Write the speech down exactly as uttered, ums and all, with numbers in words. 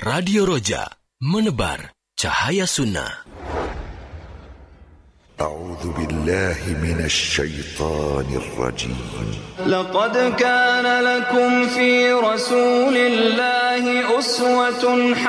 Radio Roja, menebar cahaya sunnah. أعوذ بالله من الشيطان الرجيم. لقد كان لكم في رسول الله أسوة حسنة